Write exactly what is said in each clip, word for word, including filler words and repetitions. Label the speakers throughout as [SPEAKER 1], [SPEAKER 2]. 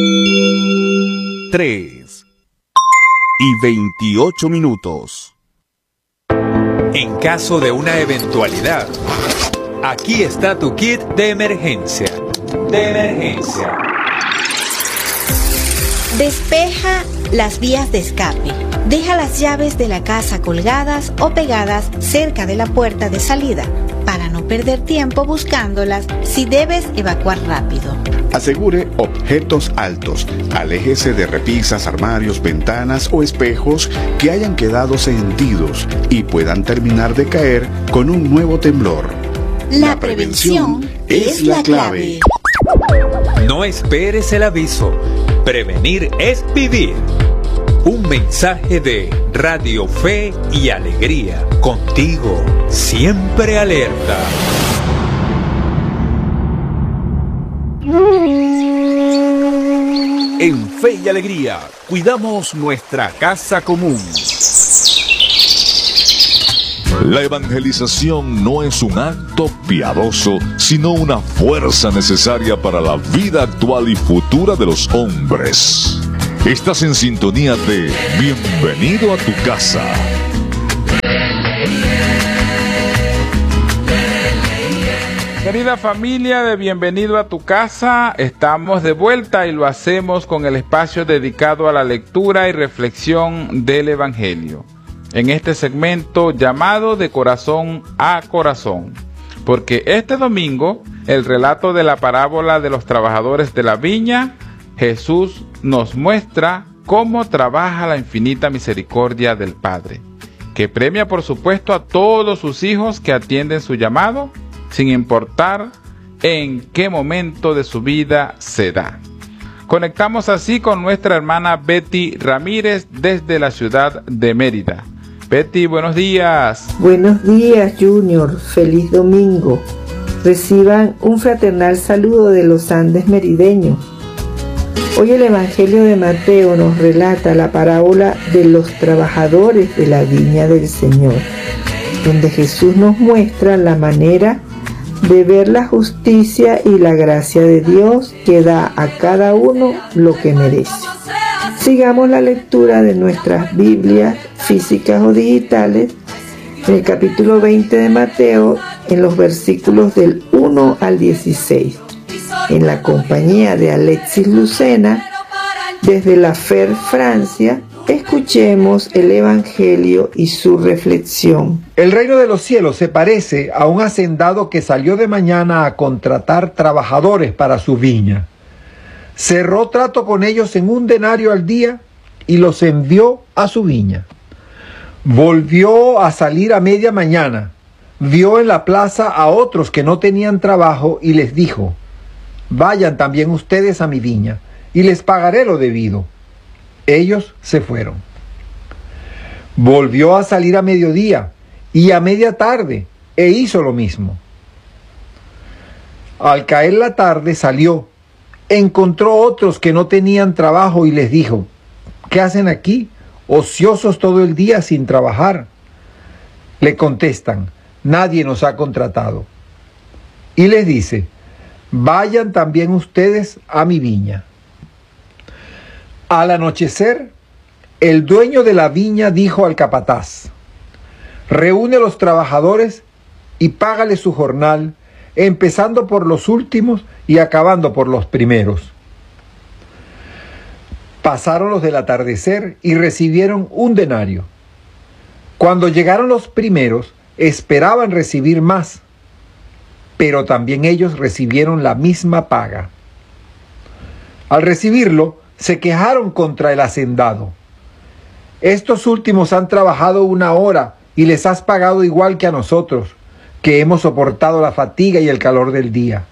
[SPEAKER 1] tres y veintiocho minutos.
[SPEAKER 2] En caso de una eventualidad, aquí está tu kit de emergencia. De emergencia.
[SPEAKER 3] Despeja las vías de escape. Deja las llaves de la casa colgadas o pegadas cerca de la puerta de salida para no perder tiempo buscándolas si debes evacuar rápido.
[SPEAKER 1] Asegure objetos altos. Aléjese de repisas, armarios, ventanas o espejos que hayan quedado sentidos y puedan terminar de caer con un nuevo temblor.
[SPEAKER 3] La prevención es la clave.
[SPEAKER 2] No esperes el aviso. Prevenir es vivir. Un mensaje de Radio Fe y Alegría. Contigo, siempre alerta.
[SPEAKER 1] En Fe y Alegría, cuidamos nuestra casa común.
[SPEAKER 4] La evangelización no es un acto piadoso, sino una fuerza necesaria para la vida actual y futura de los hombres. Estás en sintonía de Bienvenido a tu casa.
[SPEAKER 5] Querida familia de Bienvenido a tu casa, estamos de vuelta y lo hacemos con el espacio dedicado a la lectura y reflexión del Evangelio. En este segmento llamado De Corazón a Corazón, porque este domingo el relato de la parábola de los trabajadores de la viña, Jesús nos muestra cómo trabaja la infinita misericordia del Padre, que premia por supuesto a todos sus hijos que atienden su llamado, sin importar en qué momento de su vida se da. Conectamos así con nuestra hermana Betty Ramírez desde la ciudad de Mérida. Betty, buenos días.
[SPEAKER 6] Buenos días, Junior. Feliz domingo. Reciban un fraternal saludo de los Andes merideños. Hoy el Evangelio de Mateo nos relata la parábola de los trabajadores de la viña del Señor, donde Jesús nos muestra la manera de ver la justicia y la gracia de Dios que da a cada uno lo que merece. Sigamos la lectura de nuestras Biblias físicas o digitales en el capítulo veinte de Mateo, en los versículos del uno al dieciséis. En la compañía de Alexis Lucena, desde la F E R Francia, escuchemos el Evangelio y su reflexión.
[SPEAKER 7] El reino de los cielos se parece a un hacendado que salió de mañana a contratar trabajadores para su viña. Cerró trato con ellos en un denario al día y los envió a su viña. Volvió a salir a media mañana, vio en la plaza a otros que no tenían trabajo y les dijo: vayan también ustedes a mi viña y les pagaré lo debido. Ellos se fueron. Volvió a salir a mediodía y a media tarde e hizo lo mismo. Al caer la tarde salió, encontró otros que no tenían trabajo y les dijo: ¿qué hacen aquí, ociosos todo el día sin trabajar? Le contestan: nadie nos ha contratado. Y les dice: vayan también ustedes a mi viña. Al anochecer, el dueño de la viña dijo al capataz: reúne a los trabajadores y págale su jornal, empezando por los últimos y acabando por los primeros. Pasaron los del atardecer y recibieron un denario. Cuando llegaron los primeros, esperaban recibir más, pero también ellos recibieron la misma paga. Al recibirlo, se quejaron contra el hacendado: estos últimos han trabajado una hora y les has pagado igual que a nosotros, que hemos soportado la fatiga y el calor del día.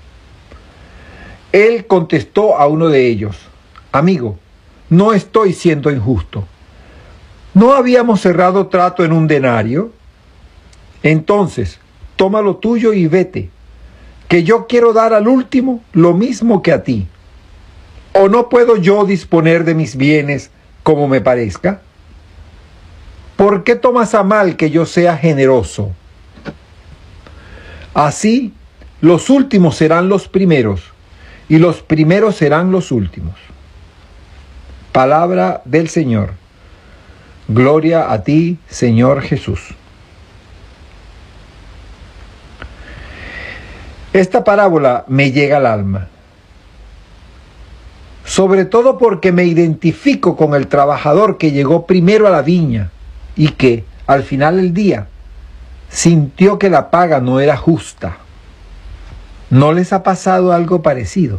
[SPEAKER 7] Él contestó a uno de ellos: amigo, no estoy siendo injusto. ¿No habíamos cerrado trato en un denario? Entonces, toma lo tuyo y vete, que yo quiero dar al último lo mismo que a ti. ¿O no puedo yo disponer de mis bienes como me parezca? ¿Por qué tomas a mal que yo sea generoso? Así, los últimos serán los primeros, y los primeros serán los últimos. Palabra del Señor. Gloria a ti, Señor Jesús. Esta parábola me llega al alma, sobre todo porque me identifico con el trabajador que llegó primero a la viña y que, al final del día, sintió que la paga no era justa. ¿No les ha pasado algo parecido?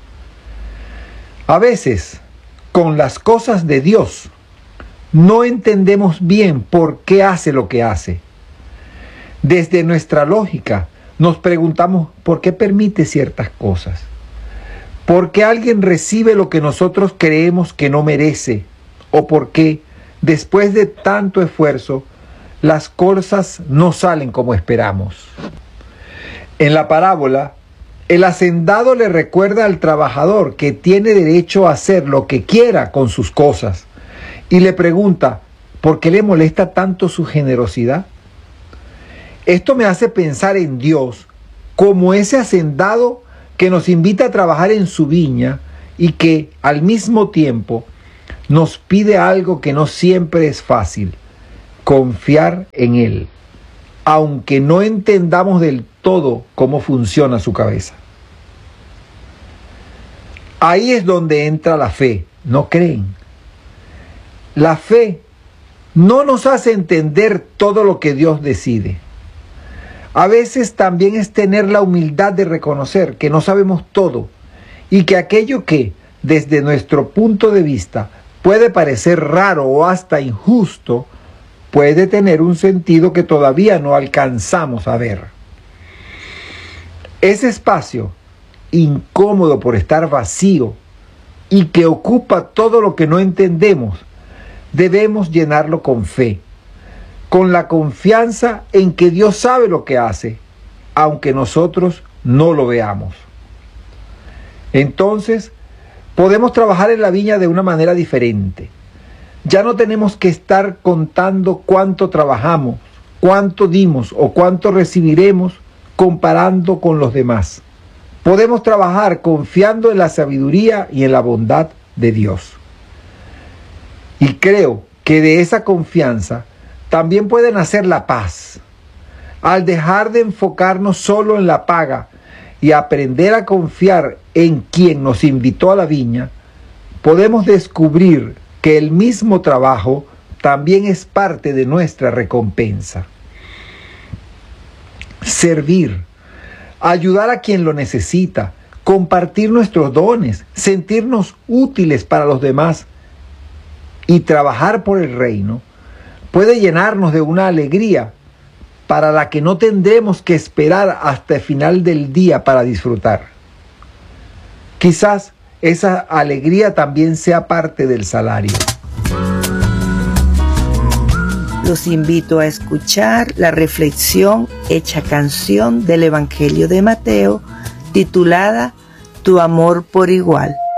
[SPEAKER 7] A veces, con las cosas de Dios, no entendemos bien por qué hace lo que hace. Desde nuestra lógica, nos preguntamos por qué permite ciertas cosas. ¿Por qué alguien recibe lo que nosotros creemos que no merece? ¿O por qué, después de tanto esfuerzo, las cosas no salen como esperamos? En la parábola, el hacendado le recuerda al trabajador que tiene derecho a hacer lo que quiera con sus cosas y le pregunta, ¿por qué le molesta tanto su generosidad? Esto me hace pensar en Dios como ese hacendado que nos invita a trabajar en su viña y que al mismo tiempo nos pide algo que no siempre es fácil: confiar en Él, aunque no entendamos del todo cómo funciona su cabeza. Ahí es donde entra la fe, ¿no creen? La fe no nos hace entender todo lo que Dios decide. A veces también es tener la humildad de reconocer que no sabemos todo y que aquello que, desde nuestro punto de vista, puede parecer raro o hasta injusto, puede tener un sentido que todavía no alcanzamos a ver. Ese espacio, incómodo por estar vacío y que ocupa todo lo que no entendemos, debemos llenarlo con fe, con la confianza en que Dios sabe lo que hace, aunque nosotros no lo veamos. Entonces, podemos trabajar en la viña de una manera diferente. Ya no tenemos que estar contando cuánto trabajamos, cuánto dimos o cuánto recibiremos comparando con los demás. Podemos trabajar confiando en la sabiduría y en la bondad de Dios. Y creo que de esa confianza también puede nacer la paz. Al dejar de enfocarnos solo en la paga y aprender a confiar en quien nos invitó a la viña, podemos descubrir que el mismo trabajo también es parte de nuestra recompensa. Servir, ayudar a quien lo necesita, compartir nuestros dones, sentirnos útiles para los demás y trabajar por el reino puede llenarnos de una alegría para la que no tendremos que esperar hasta el final del día para disfrutar. Quizás esa alegría también sea parte del salario.
[SPEAKER 6] Los invito a escuchar la reflexión hecha canción del Evangelio de Mateo, titulada Tu amor por igual.